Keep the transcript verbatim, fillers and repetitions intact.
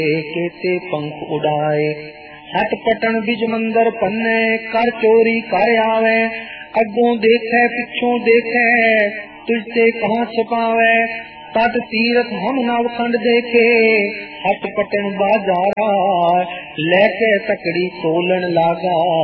केते पंख उड़ाए। हट पटन बिज मंदर पन्ने कर चोरी कर आवे। अगों देखे पिछों देखे तुझते कहाँ छुपावे। तट तीरथ हम नवखंड देखे हट पटन बाजारा। लेके तकड़ी तोलन लागा